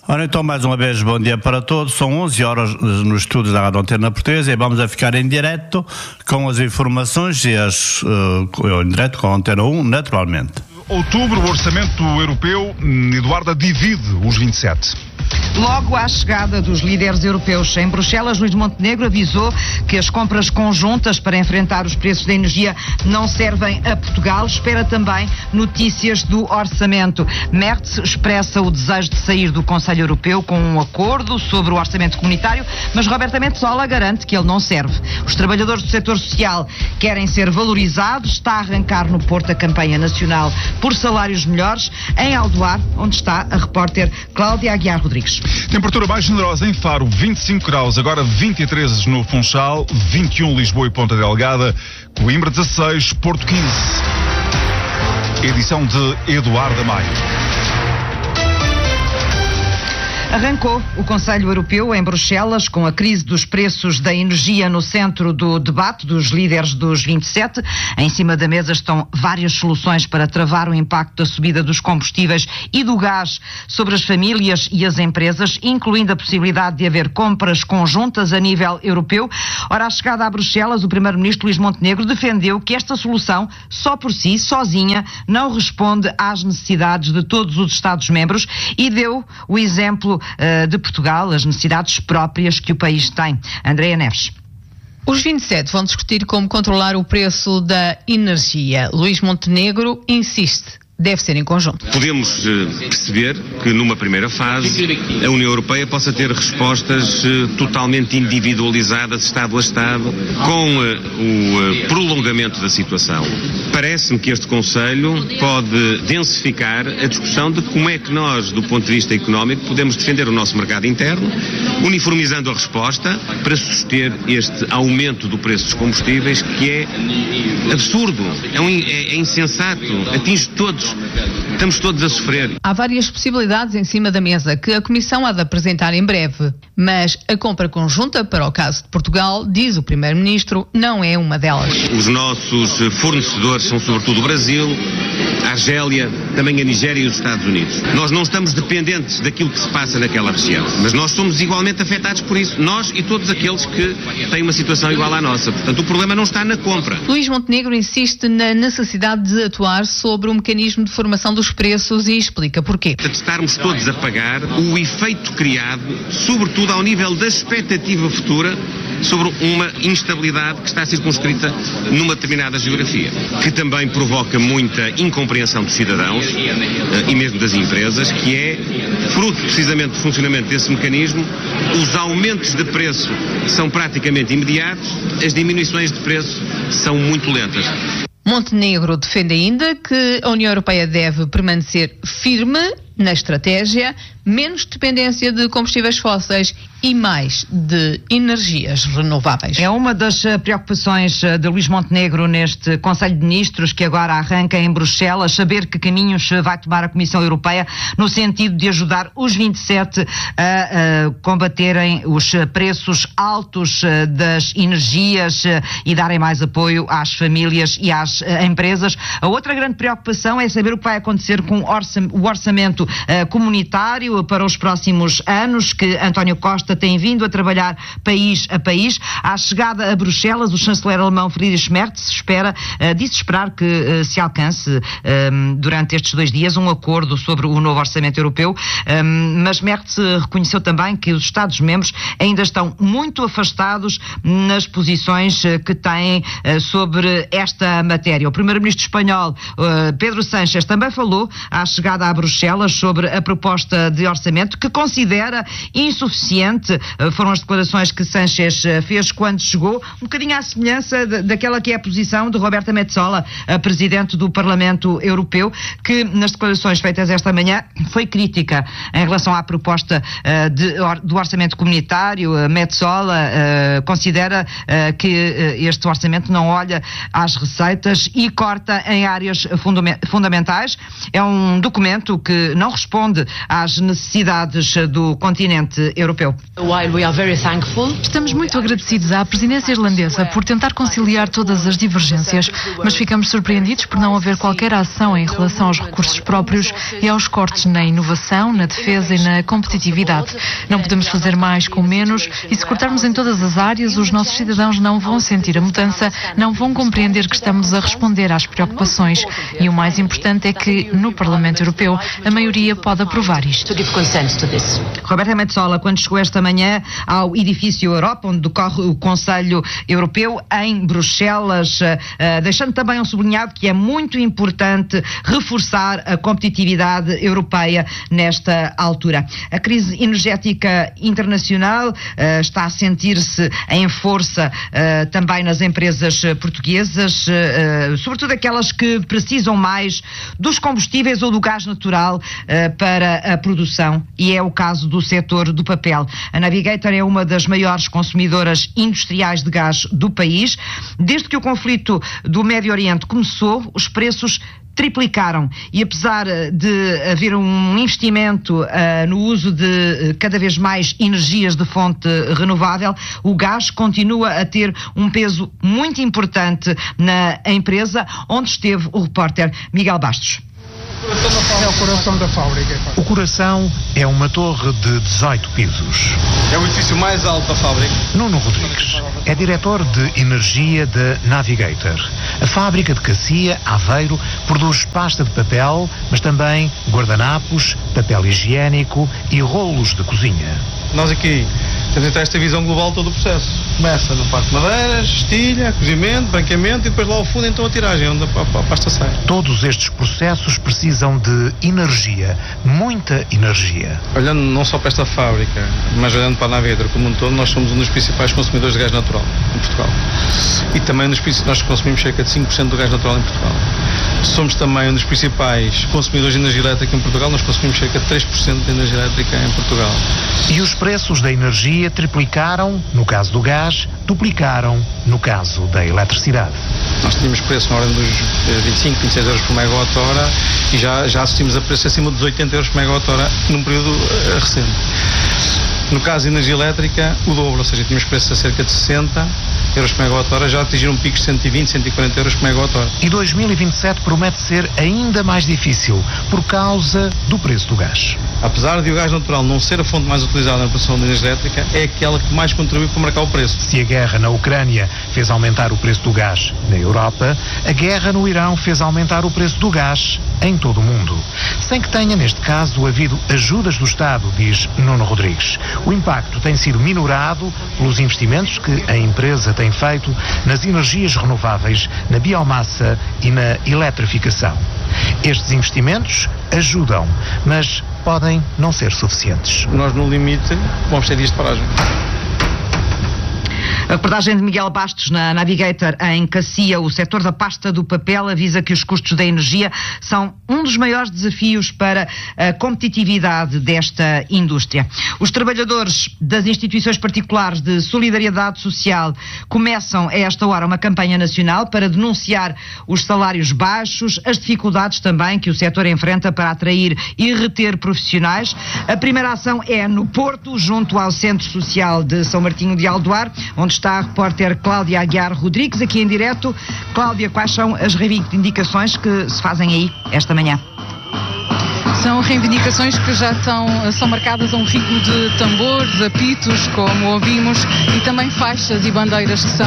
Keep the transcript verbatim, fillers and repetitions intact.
Ora, então, mais uma vez, bom dia para todos. São onze horas nos estúdios da Rádio Antena Portuguesa e vamos a ficar em direto com as informações e as, uh, em direto com a Antena um, naturalmente. Outubro, o orçamento europeu, Eduardo, divide os vinte e sete. Logo à chegada dos líderes europeus em Bruxelas, Luís Montenegro avisou que as compras conjuntas para enfrentar os preços da energia não servem a Portugal. Espera também notícias do orçamento. Merz expressa o desejo de sair do Conselho Europeu com um acordo sobre o orçamento comunitário, mas Roberta Metsola garante que ele não serve. Os trabalhadores do setor social querem ser valorizados. Está a arrancar no Porto a campanha nacional por salários melhores. Em Aldoar, onde está a repórter Cláudia Aguiar Rodrigues. Temperatura mais generosa em Faro, vinte e cinco graus, agora vinte e três no Funchal, vinte e um Lisboa e Ponta Delgada, Coimbra dezasseis, Porto quinze. Edição de Eduardo Maio. Arrancou o Conselho Europeu em Bruxelas com a crise dos preços da energia no centro do debate dos líderes dos vinte e sete. Em cima da mesa estão várias soluções para travar o impacto da subida dos combustíveis e do gás sobre as famílias e as empresas, incluindo a possibilidade de haver compras conjuntas a nível europeu. Ora, à chegada a Bruxelas, o primeiro-ministro Luís Montenegro defendeu que esta solução, só por si, sozinha, não responde às necessidades de todos os Estados-membros e deu o exemplo de Portugal, as necessidades próprias que o país tem. Andréa Neves. Os vinte e sete vão discutir como controlar o preço da energia. Luís Montenegro insiste. Deve ser em conjunto. Podemos uh, perceber que numa primeira fase a União Europeia possa ter respostas uh, totalmente individualizadas, Estado a Estado, com uh, o uh, prolongamento da situação. Parece-me que este Conselho pode densificar a discussão de como é que nós, do ponto de vista económico, podemos defender o nosso mercado interno, uniformizando a resposta para suster este aumento do preço dos combustíveis, que é absurdo, é, um, é, é insensato, atinge todos. Estamos todos a sofrer. Há várias possibilidades em cima da mesa que a Comissão há de apresentar em breve, mas a compra conjunta para o caso de Portugal, diz o Primeiro-Ministro, não é uma delas. Os nossos fornecedores são sobretudo o Brasil, a Argélia, também a Nigéria e os Estados Unidos. Nós não estamos dependentes daquilo que se passa naquela região, mas nós somos igualmente afetados por isso, nós e todos aqueles que têm uma situação igual à nossa. Portanto, o problema não está na compra. Luís Montenegro insiste na necessidade de atuar sobre o mecanismo de formação dos preços e explica porquê. De estarmos todos a pagar o efeito criado, sobretudo ao nível da expectativa futura, sobre uma instabilidade que está circunscrita numa determinada geografia, que também provoca muita incompreensão dos cidadãos e mesmo das empresas, que é fruto precisamente do funcionamento desse mecanismo. Os aumentos de preço são praticamente imediatos, as diminuições de preço são muito lentas. Montenegro defende ainda que a União Europeia deve permanecer firme na estratégia, menos dependência de combustíveis fósseis e mais de energias renováveis. É uma das preocupações de Luís Montenegro neste Conselho de Ministros que agora arranca em Bruxelas, saber que caminhos vai tomar a Comissão Europeia no sentido de ajudar os vinte e sete a, a combaterem os preços altos das energias e darem mais apoio às famílias e às empresas. A outra grande preocupação é saber o que vai acontecer com o orçamento comunitário para os próximos anos, que António Costa tem vindo a trabalhar país a país. À chegada a Bruxelas, o chanceler alemão Friedrich Merz espera, uh, disse esperar que uh, se alcance um, durante estes dois dias um acordo sobre o novo orçamento europeu, um, mas Merz reconheceu também que os Estados-membros ainda estão muito afastados nas posições uh, que têm uh, sobre esta matéria. O primeiro-ministro espanhol, uh, Pedro Sánchez, também falou à chegada a Bruxelas sobre a proposta de orçamento que considera insuficiente. Foram as declarações que Sánchez fez quando chegou, um bocadinho à semelhança de, daquela que é a posição de Roberta Metsola, a presidente do Parlamento Europeu, que nas declarações feitas esta manhã foi crítica em relação à proposta uh, de, or, do orçamento comunitário. Uh, Metsola uh, considera uh, que uh, este orçamento não olha às receitas e corta em áreas fundament- fundamentais. É um documento que não responde às necessidades do continente europeu. Estamos muito agradecidos à presidência irlandesa por tentar conciliar todas as divergências, mas ficamos surpreendidos por não haver qualquer ação em relação aos recursos próprios e aos cortes na inovação, na defesa e na competitividade. Não podemos fazer mais com menos e se cortarmos em todas as áreas, os nossos cidadãos não vão sentir a mudança, não vão compreender que estamos a responder às preocupações e o mais importante é que no Parlamento Europeu a maioria pode aprovar isto. Roberta Metsola, quando chegou esta manhã ao edifício Europa, onde decorre o Conselho Europeu em Bruxelas, deixando também um sublinhado que é muito importante reforçar a competitividade europeia nesta altura. A crise energética internacional uh, está a sentir-se em força uh, também nas empresas portuguesas, uh, sobretudo aquelas que precisam mais dos combustíveis ou do gás natural uh, para a produção, e é o caso do setor do papel. A Navigator é uma das maiores consumidoras industriais de gás do país. Desde que o conflito do Médio Oriente começou, os preços triplicaram e apesar de haver um investimento uh, no uso de uh, cada vez mais energias de fonte renovável, o gás continua a ter um peso muito importante na empresa, onde esteve o repórter Miguel Bastos. É o coração da fábrica. O coração é uma torre de dezoito pisos. É o edifício mais alto da fábrica. Nuno Rodrigues é diretor de energia da Navigator. A fábrica de Cacia, Aveiro, produz pasta de papel, mas também guardanapos, papel higiênico e rolos de cozinha. Nós aqui temos então esta visão global de todo o processo. Começa no parte de madeiras, estilha, cozimento, branqueamento e depois lá ao fundo então a tiragem, onde a pasta sai. Todos estes processos precisam de energia, muita energia. Olhando não só para esta fábrica, mas olhando para a Navigator como um todo, nós somos um dos principais consumidores de gás natural em Portugal. E também nos, nós consumimos cerca de cinco por cento do gás natural em Portugal. Somos também um dos principais consumidores de energia elétrica em Portugal, nós consumimos cerca de três por cento de energia elétrica em Portugal. E os preços da energia triplicaram, no caso do gás, duplicaram, no caso da eletricidade. Nós tínhamos preço na ordem dos vinte e cinco, vinte e seis euros por megawatt-hora e já, já assistimos a preços acima dos oitenta euros por megawatt-hora num período uh, recente. No caso de energia elétrica, o dobro, ou seja, tínhamos preços a cerca de sessenta euros por megawatt-hora, já atingiram picos de cento e vinte, cento e quarenta euros por megawatt-hora. E dois mil e vinte e sete promete ser ainda mais difícil por causa do preço do gás. Apesar de o gás natural não ser a fonte mais utilizada na produção de energia elétrica, é aquela que mais contribui para marcar o preço. Se a guerra na Ucrânia fez aumentar o preço do gás na Europa, a guerra no Irão fez aumentar o preço do gás em todo o mundo. Sem que tenha, neste caso, havido ajudas do Estado, diz Nuno Rodrigues. O impacto tem sido minorado pelos investimentos que a empresa tem feito nas energias renováveis, na biomassa e na eletrificação. Estes investimentos ajudam, mas podem não ser suficientes. Nós, no limite, vamos ter dias de paragem. A reportagem de Miguel Bastos na Navigator em Cacia. O setor da pasta do papel avisa que os custos da energia são um dos maiores desafios para a competitividade desta indústria. Os trabalhadores das instituições particulares de solidariedade social começam a esta hora uma campanha nacional para denunciar os salários baixos, as dificuldades também que o setor enfrenta para atrair e reter profissionais. A primeira ação é no Porto, junto ao Centro Social de São Martinho de Aldoar, onde está a repórter Cláudia Aguiar Rodrigues, aqui em direto. Cláudia, quais são as reivindicações que se fazem aí esta manhã? São reivindicações que já estão, são marcadas a um ritmo de tambores, apitos, como ouvimos, e também faixas e bandeiras que são